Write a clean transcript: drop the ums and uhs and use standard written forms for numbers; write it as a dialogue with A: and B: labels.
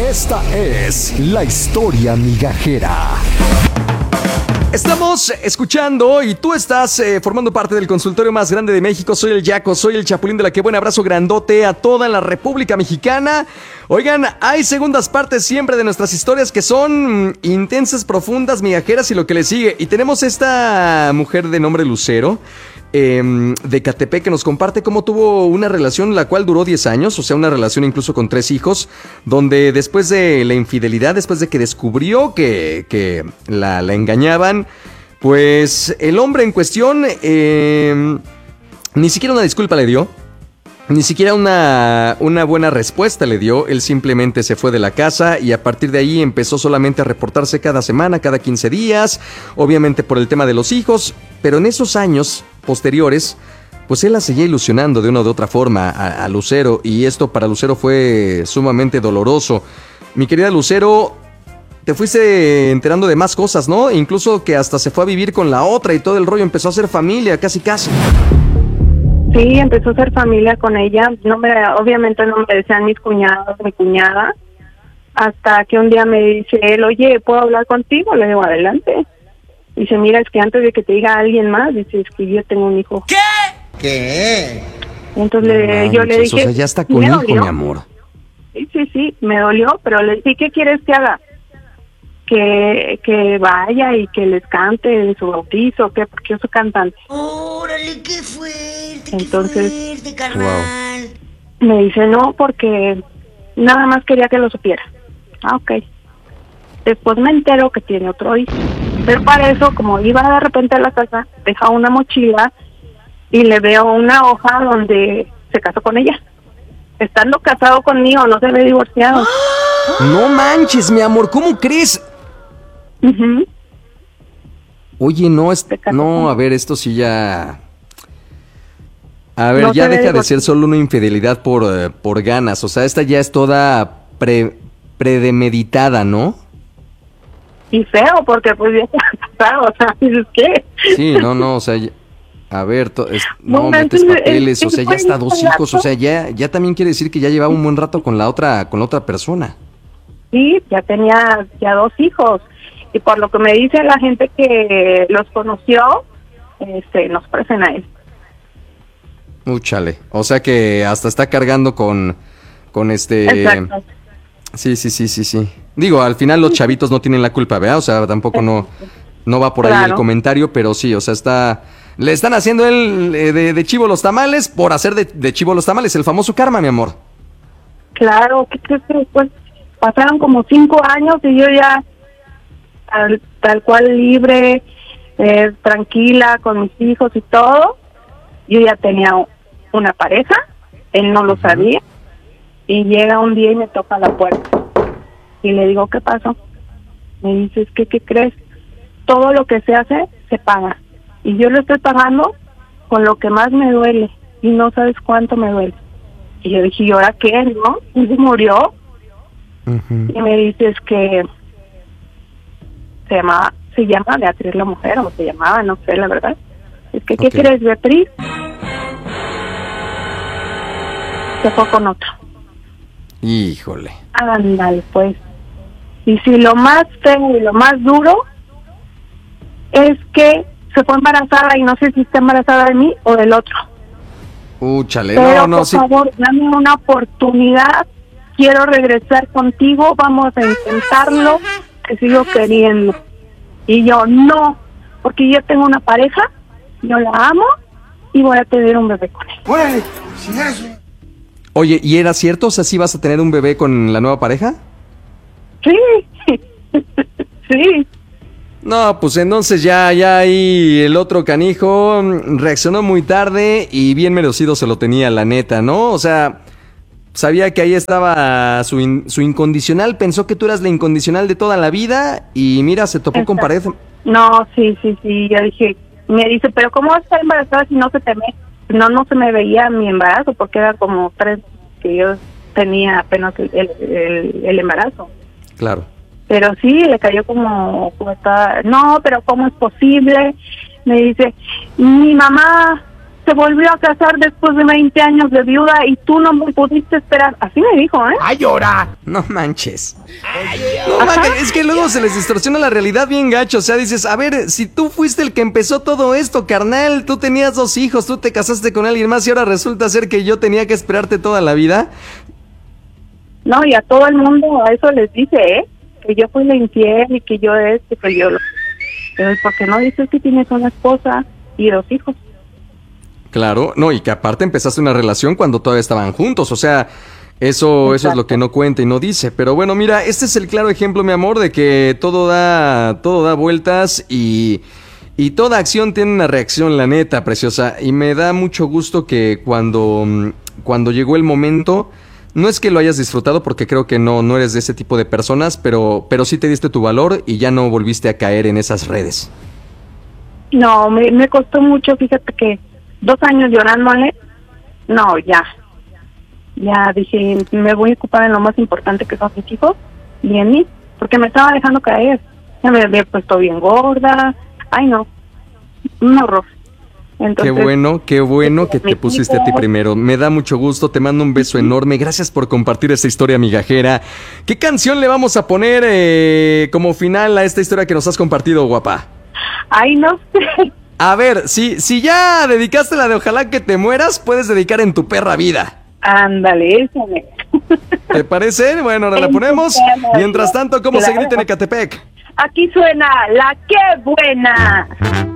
A: Esta es la historia migajera. Estamos escuchando y tú estás formando parte del consultorio más grande de México. Soy el Yaco, soy el Chapulín de la que buena. Abrazo grandote a toda la República Mexicana. Oigan, hay segundas partes siempre de nuestras historias que son intensas, profundas, migajeras y lo que le sigue. Y tenemos esta mujer de nombre Lucero, de Catepec, que nos comparte cómo tuvo una relación la cual duró 10 años, o sea, una relación incluso con 3 hijos, donde después de la infidelidad, después de que descubrió que la engañaban, pues el hombre en cuestión ni siquiera una disculpa le dio. Ni siquiera una buena respuesta le dio. Él simplemente se fue de la casa y a partir de ahí empezó solamente a reportarse cada semana, cada 15 días, obviamente por el tema de los hijos, pero en esos años posteriores, pues él la seguía ilusionando de una u otra forma a Lucero, y esto para Lucero fue sumamente doloroso. Mi querida Lucero, te fuiste enterando de más cosas, ¿no? Incluso que hasta se fue a vivir con la otra y todo el rollo, empezó a hacer familia, casi.
B: Sí, empezó a hacer familia con ella. Obviamente no me decían mis cuñados, mi cuñada, hasta que un día me dice él, oye, ¿puedo hablar contigo? Le digo, adelante. Dice, mira, es que antes de que te diga alguien más, dice, es que yo tengo un hijo.
C: ¿Qué?
B: Entonces yo le dije,
A: o sea, ya está con hijo, mi amor.
B: Sí, me dolió, pero le dije, ¿qué quieres que haga? Que vaya y que les cante en su bautizo, ¿qué? Porque yo soy cantante.
C: ¡Órale, qué fuerte!
B: Entonces,
C: ¡Qué fuerte, carnal!
B: Me dice, no, porque nada más quería que lo supiera. Ah, ok. Después me entero que tiene otro hijo. Pero para eso, como iba de repente a la casa, deja una mochila y le veo una hoja donde se casó con ella. Estando casado conmigo, no se ve divorciado.
A: No manches, mi amor, ¿cómo crees?
B: Uh-huh.
A: Oye, no, a ver, esto sí ya... A ver,
B: No
A: ya
B: se ve
A: deja de ser solo una infidelidad por ganas, o sea, esta ya es toda premeditada, ¿no?
B: Y feo, porque pues ya está casado, o sea, dices, ¿qué?
A: Sí, no, o sea, a ver, metes papeles, o sea, ya está 2 hijos, o sea, ya también quiere decir que ya llevaba un buen rato con la otra persona.
B: Sí, ya tenía 2 hijos, y por lo que me dice la gente que los conoció, nos parecen a él.
A: Chale, o sea que hasta está cargando con
B: Exacto.
A: Sí. Digo, al final los chavitos no tienen la culpa, ¿verdad? O sea, tampoco no va por ahí el comentario, pero sí, o sea, le están haciendo él de chivo los tamales por hacer de chivo los tamales, el famoso karma, mi amor.
B: Claro, ¿qué crees que después pasaron como 5 años y yo ya tal cual libre, tranquila con mis hijos y todo? Yo ya tenía una pareja, él no lo sabía, y llega un día y me toca la puerta. Y le digo, ¿qué pasó? Me dice, ¿qué crees? Todo lo que se hace, se paga. Y yo lo estoy pagando con lo que más me duele, y no sabes cuánto me duele. Y yo dije, ¿y ahora qué, no? Y se murió. Y me dice, es que se llama Beatriz la mujer, o se llamaba, no sé, la verdad. Es que, ¿qué crees, Beatriz? Se fue con otro.
A: Híjole.
B: Ándale, pues. Y si lo más feo y lo más duro es que se fue embarazada y no sé si está embarazada de mí o del otro.
A: Chale,
B: pero
A: no,
B: por favor, dame una oportunidad. Quiero regresar contigo, vamos a intentarlo, te sigo queriendo. Y yo, no, porque yo tengo una pareja, yo la amo y voy a tener un bebé con él.
C: ¡Órale! ¡Sin eso!
A: Oye, ¿y era cierto? O sea, ¿sí vas a tener un bebé con la nueva pareja?
B: Sí, sí.
A: No, pues entonces ya ahí el otro canijo reaccionó muy tarde y bien merecido se lo tenía, la neta, ¿no? O sea, sabía que ahí estaba su incondicional, pensó que tú eras la incondicional de toda la vida y mira, se topó con pared.
B: No, sí, yo dije, me dice, pero ¿cómo vas a estar embarazada si no se te ve? No se me veía mi embarazo porque era como 3 que yo tenía apenas el embarazo.
A: Claro.
B: Pero sí, le cayó como está, no, pero ¿cómo es posible? Me dice, mi mamá se volvió a casar después de 20 años de viuda y tú no me pudiste esperar. Así me dijo, ¿eh?
C: ¡Ay, llora!
A: No manches. No manches, es que luego se les distorsiona la realidad bien gacho. O sea, dices, a ver, si tú fuiste el que empezó todo esto, carnal, tú tenías 2 hijos, tú te casaste con alguien más y ahora resulta ser que yo tenía que esperarte toda la vida.
B: No, y a todo el mundo a eso les dice, ¿eh? Que yo fui la infiel y que yo que yo lo... Pero ¿por qué no dices que tienes una esposa y 2 hijos?
A: Claro, no, y que aparte empezaste una relación cuando todavía estaban juntos, o sea, eso es lo que no cuenta y no dice. Pero bueno, mira, este es el claro ejemplo, mi amor, de que todo da vueltas y toda acción tiene una reacción, la neta, preciosa. Y me da mucho gusto que cuando llegó el momento, no es que lo hayas disfrutado, porque creo que no eres de ese tipo de personas, pero sí te diste tu valor y ya no volviste a caer en esas redes.
B: No, me costó mucho, fíjate que 2 años llorándole, no, ya dije, me voy a ocupar en lo más importante que son mis hijos y en mí, porque me estaba dejando caer, ya me había puesto bien gorda, ay no, un horror. Entonces,
A: qué bueno que te pusiste a ti primero, me da mucho gusto, te mando un beso enorme, gracias por compartir esta historia migajera. ¿Qué canción le vamos a poner como final a esta historia que nos has compartido, guapa?
B: Ay, no sé.
A: A ver, si ya dedicaste la de Ojalá que te mueras, puedes dedicar En tu perra vida.
B: Ándale, eso me...
A: ¿Te parece? Bueno, ahora la ponemos. Mientras tanto, ¿cómo se grita en Ecatepec?
B: Aquí suena La Qué Buena.